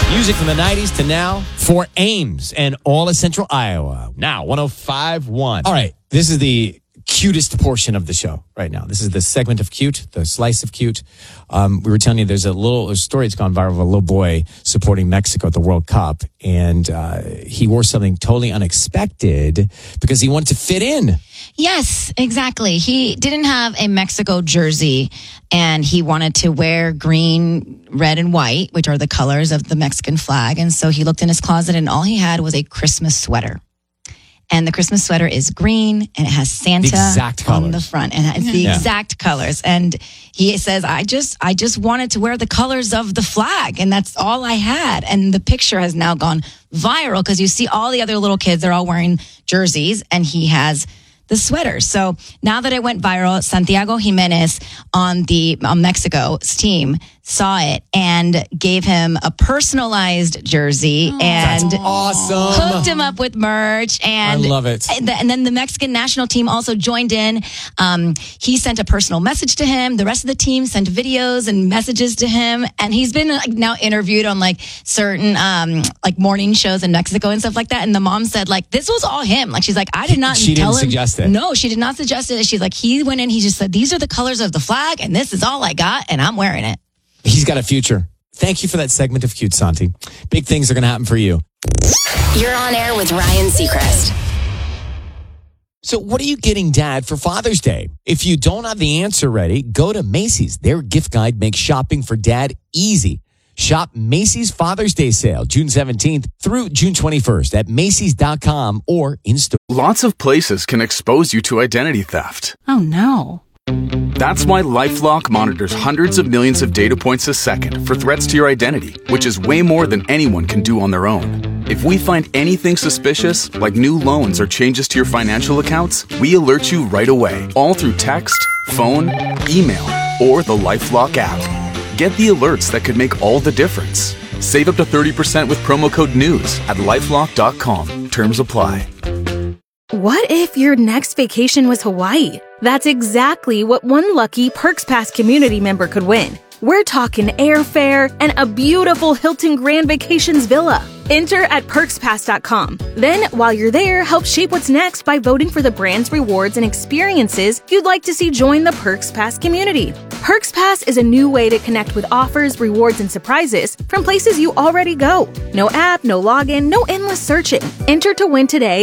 Music from the 90s to now for Ames and all of Central Iowa. Now, 105.1. All right, this is the cutest portion of the show right now. This is the segment of cute, the slice of cute. We were telling you there's a story that's gone viral of a little boy supporting Mexico at the World Cup, and he wore something totally unexpected because he wanted to fit in. Yes, exactly. He didn't have a Mexico jersey, and he wanted to wear green, red, and white, which are the colors of the Mexican flag. And so he looked in his closet, and all he had was a Christmas sweater. And the Christmas sweater is green, and it has Santa on the front, and it's the exact colors. And he says, I just wanted to wear the colors of the flag, and that's all I had. And the picture has now gone viral because you see all the other little kids, they're all wearing jerseys, and he has the sweater. So now that it went viral, Santiago Jimenez on the Mexico's team saw it and gave him a personalized jersey and that's awesome. Hooked him up with merch. And I love it. And then the Mexican national team also joined in. He sent a personal message to him. The rest of the team sent videos and messages to him. And he's been now interviewed on certain morning shows in Mexico and stuff like that. And the mom said this was all him. She's like, I did not she tell didn't him. Suggest it. No, she did not suggest it. She's like, he went in, he just said, these are the colors of the flag and this is all I got and I'm wearing it. He's got a future. Thank you for that segment of Cute, Santi. Big things are going to happen for you. You're on air with Ryan Seacrest. So what are you getting, Dad, for Father's Day? If you don't have the answer ready, go to Macy's. Their gift guide makes shopping for Dad easy. Shop Macy's Father's Day sale, June 17th through June 21st at Macys.com or in-store. Lots of places can expose you to identity theft. Oh, no. That's why LifeLock monitors hundreds of millions of data points a second for threats to your identity, which is way more than anyone can do on their own. If we find anything suspicious, like new loans or changes to your financial accounts, we alert you right away, all through text, phone, email, or the LifeLock app. Get the alerts that could make all the difference. Save up to 30% with promo code NEWS at LifeLock.com. Terms apply. What if your next vacation was Hawaii? That's exactly what one lucky Perks Pass community member could win. We're talking airfare and a beautiful Hilton Grand Vacations villa. Enter at PerksPass.com. Then, while you're there, help shape what's next by voting for the brands, rewards, and experiences you'd like to see join the Perks Pass community. Perks Pass is a new way to connect with offers, rewards, and surprises from places you already go. No app, no login, no endless searching. Enter to win today